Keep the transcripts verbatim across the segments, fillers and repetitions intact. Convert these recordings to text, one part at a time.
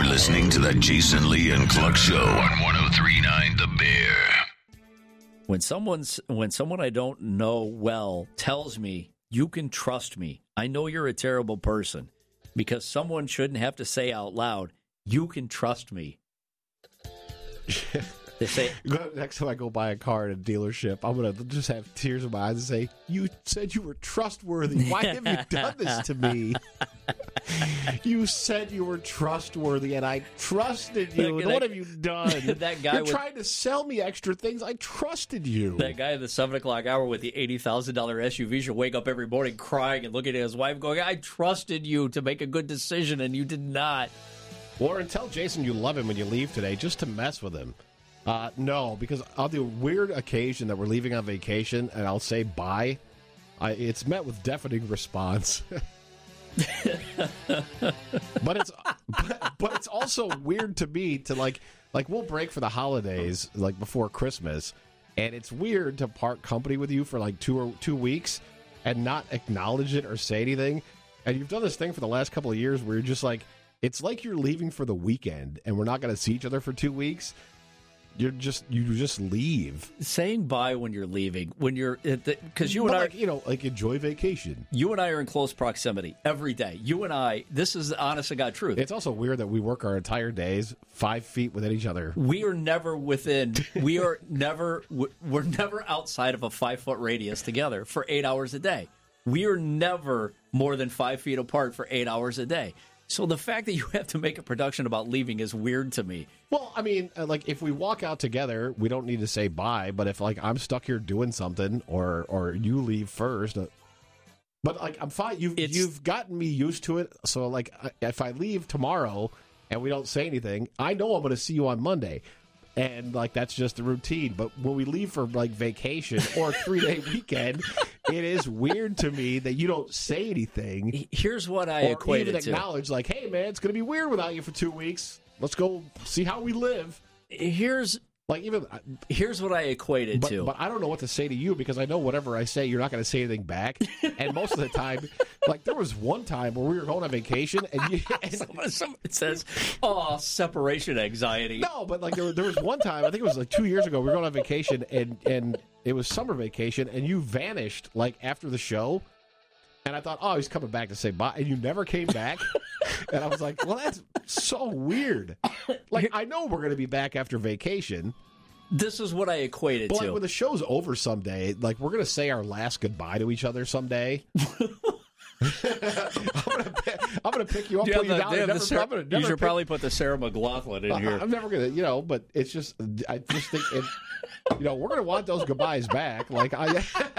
listening to the Jason Lee and Cluck Show on one oh three point nine The Bear. When someone's when someone I don't know well tells me, you can trust me, I know you're a terrible person, because someone shouldn't have to say out loud, you can trust me. They say, next time I go buy a car at a dealership, I'm going to just have tears in my eyes and say, you said you were trustworthy. Why have you done this to me? You said you were trustworthy, and I trusted you. That, and what have you done? That guy You're with, trying to sell me extra things. I trusted you. That guy at the seven o'clock hour with the eighty thousand dollars S U V should wake up every morning crying and looking at his wife going, I trusted you to make a good decision, and you did not. Warren, tell Jason you love him when you leave today just to mess with him. Uh, no, because on the weird occasion that we're leaving on vacation and I'll say bye, I, it's met with deafening response. but it's but, but it's also weird to me to like like we'll break for the holidays like before Christmas, and it's weird to part company with you for like two or two weeks and not acknowledge it or say anything. And you've done this thing for the last couple of years where you're just like, it's like you're leaving for the weekend and we're not going to see each other for two weeks. You're just you just leave. Saying bye when you're leaving, when you're because you but and I, like, you know, like enjoy vacation. You and I are in close proximity every day. You and I, this is the honest to God truth. It's also weird that we work our entire days five feet within each other. We are never within. We are never. We're never outside of a five foot radius together for eight hours a day. We are never more than five feet apart for eight hours a day. So the fact that you have to make a production about leaving is weird to me. Well, I mean, like if we walk out together, we don't need to say bye. But if like I'm stuck here doing something, or or you leave first, uh, but like I'm fine. You've It's- you've gotten me used to it. So like I, if I leave tomorrow and we don't say anything, I know I'm going to see you on Monday. And, like, that's just the routine. But when we leave for, like, vacation or a three-day weekend, it is weird to me that you don't say anything. Here's what I or equate even it to. acknowledge, like, hey, man, it's going to be weird without you for two weeks. Let's go see how we live. Here's Like, even... here's what I equate it but, to. But I don't know what to say to you because I know whatever I say, you're not going to say anything back. And most of the time... Like, there was one time where we were going on vacation, and, you, and someone, someone says, oh, separation anxiety. No, but like there, there was one time, I think it was like two years ago, we were going on vacation, and, and it was summer vacation, and you vanished like after the show, and I thought, oh, he's coming back to say bye, and you never came back, and I was like, well, that's so weird. Like, I know we're going to be back after vacation. This is what I equate it But to. like when the show's over someday, like we're going to say our last goodbye to each other someday. I'm gonna I'm gonna pick you up, Do put you you have down. the- do you and have never, the Sarah- I'm gonna you never should pick- probably put the Sarah McLaughlin in I- here. I'm never gonna, you know, but it's just, I just think, it, you know, we're gonna want those goodbyes back. Like I,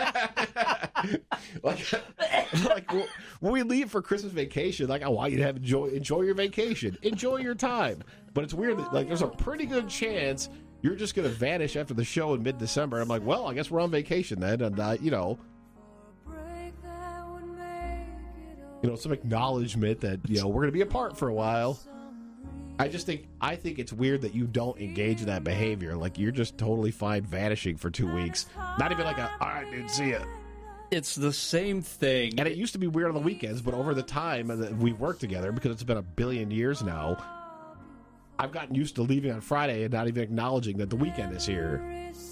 like, like when we leave for Christmas vacation, like I want you to have enjoy enjoy your vacation, enjoy your time. But it's weird that like there's a pretty good chance you're just gonna vanish after the show in mid-December. I'm like, well, I guess we're on vacation then, and uh, you know. You know, some acknowledgement that, you know, we're going to be apart for a while. I just think, I think it's weird that you don't engage in that behavior. Like, you're just totally fine vanishing for two weeks. Not even like a, all right, dude, see ya. It's the same thing. And it used to be weird on the weekends, but over the time that we worked together, because it's been a billion years now, I've gotten used to leaving on Friday and not even acknowledging that the weekend is here.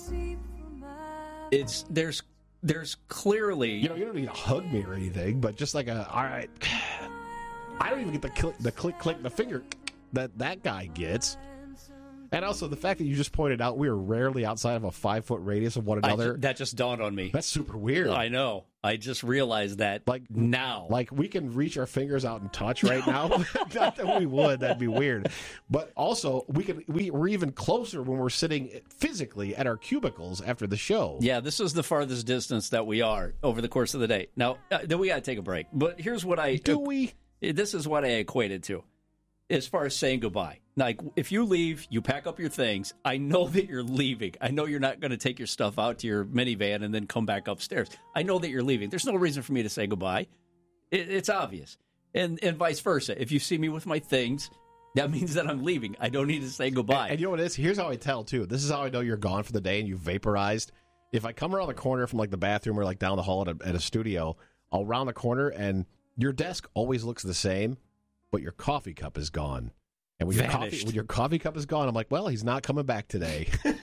It's, there's, there's clearly... You know, you don't need to hug me or anything, but just like a, all right. I don't even get the click, the click, click, the finger that that guy gets. And also the fact that you just pointed out we are rarely outside of a five-foot radius of one another. I, that just dawned on me. That's super weird. I know. I just realized that like now. Like we can reach our fingers out and touch right now. Not that we would. That'd be weird. But also, we can. We, we're even closer when we're sitting physically at our cubicles after the show. Yeah, this is the farthest distance that we are over the course of the day. Now, uh, then we got to take a break. But here's what I... Do we? This is what I equated to. As far as saying goodbye. Like, if you leave, you pack up your things, I know that you're leaving. I know you're not going to take your stuff out to your minivan and then come back upstairs. I know that you're leaving. There's no reason for me to say goodbye. It, it's obvious. And and vice versa. If you see me with my things, that means that I'm leaving. I don't need to say goodbye. And, and you know what it is? Here's how I tell, too. This is how I know you're gone for the day and you've vaporized. If I come around the corner from, like, the bathroom or, like, down the hall at a, at a studio, I'll round the corner and your desk always looks the same, but your coffee cup is gone. And when your, coffee, Vanished. when your coffee cup is gone, I'm like, well, he's not coming back today.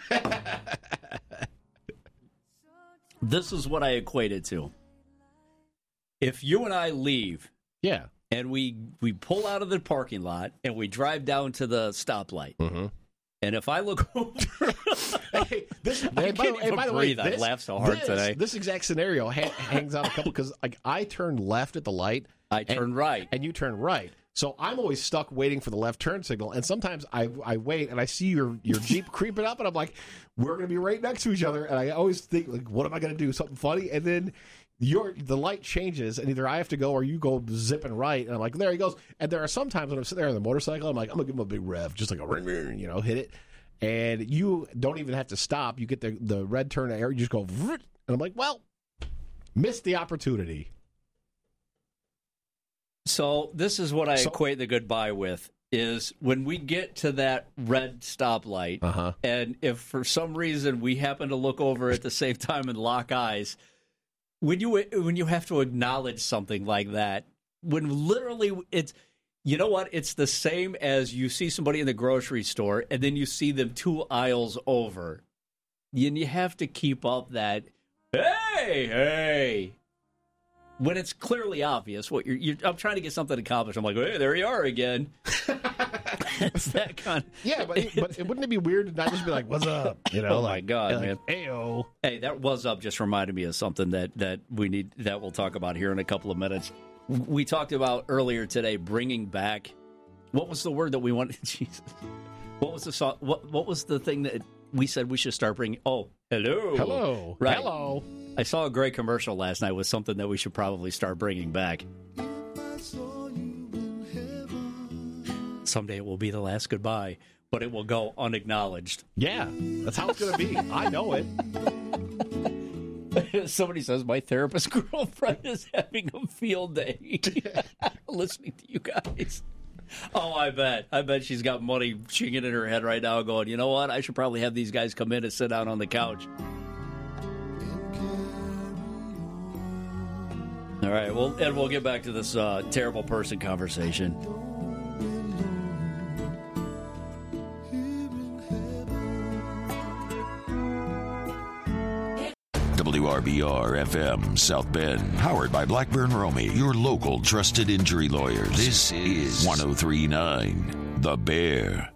This is what I equate it to. If you and I leave Yeah. and we, we pull out of the parking lot and we drive down to the stoplight, Mm-hmm. and if I look over, Hey, this, I hey, by, can't the- hey, even by the breathe. way, I this, laughed so hard this, today. This exact scenario ha- hangs out a couple because like I turn left at the light. I turn and, right. and you turn right. So I'm always stuck waiting for the left turn signal, and sometimes I I wait and I see your your Jeep creeping up, and I'm like, we're gonna be right next to each other, and I always think like, what am I gonna do? Something funny, and then your the light changes, and either I have to go or you go zipping right, and I'm like, there he goes. And there are some times when I'm sitting there on the motorcycle, I'm like, I'm gonna give him a big rev, just like a ring, ring, you know, hit it, and you don't even have to stop. You get the the red turn air, you just go, and I'm like, well, missed the opportunity. So this is what I So- equate the goodbye with, is when we get to that red stoplight, Uh-huh. and if for some reason we happen to look over at the same time and lock eyes, when you when you have to acknowledge something like that, when literally it's, you know what, it's the same as you see somebody in the grocery store and then you see them two aisles over, and you have to keep up that, hey, hey. When it's clearly obvious what you're, you're, I'm trying to get something accomplished. I'm like, hey, there you are again. It's that kind of, Yeah, but it, but it, wouldn't it be weird to not just be like, "What's up?" You know, Oh, my like, God, like, man. Ayo. hey, that was up just reminded me of something that, that we need, that we'll talk about here in a couple of minutes. We talked about earlier today bringing back, what was the word that we wanted? Jesus. What was the song? What, what was the thing that we said we should start bringing? Oh, hello. Hello, Right. hello. I saw a great commercial last night with something that we should probably start bringing back. Someday it will be the last goodbye, but it will go unacknowledged. Yeah, that's how it's gonna be. I know it. Somebody says my therapist girlfriend is having a field day listening to you guys. Oh, I bet. I bet she's got money chinging in her head right now going, you know what? I should probably have these guys come in and sit down on the couch. All right, well, and we'll get back to this uh, terrible person conversation. W R B R F M South Bend, powered by Blackburn Romy, your local trusted injury lawyers. This is one oh three point nine The Bear.